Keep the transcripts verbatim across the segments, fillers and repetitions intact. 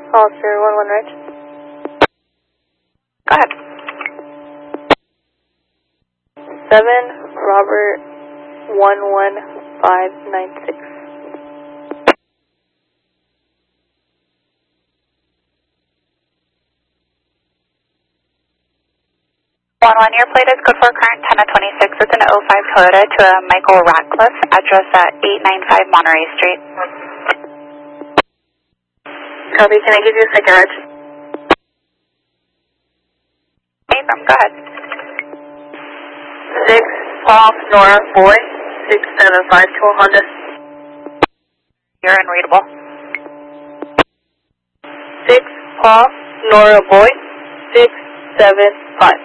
Officer one one Rich. Go ahead. seven Robert one one five nine six. one one, your plate is code for current ten of twenty-six. It's an oh five Toyota to a Michael Ratcliffe, address at eight ninety-five Monterey Street. Copy, can I give you a second, Reg? Abram, go ahead. six Paul Nora Boy, six seven five to a Honda. You're unreadable. six Paul Nora Boy, six seven five.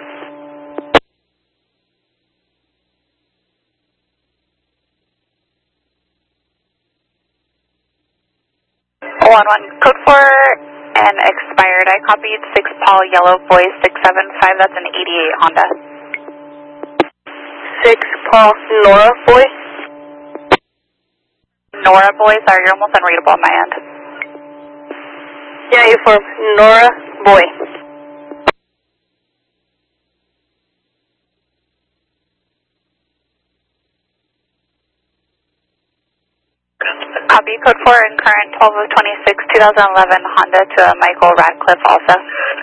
one one, code for and expired. I copied six Paul Yellow Boy six seven five. That's an eighty-eight Honda. six Paul Nora Boy. Nora Boy, sorry, you're almost unreadable on my end. Yeah, you for Nora Boy. Copy code for and current twelve of twenty-six, two thousand eleven Honda to a Michael Ratcliffe also.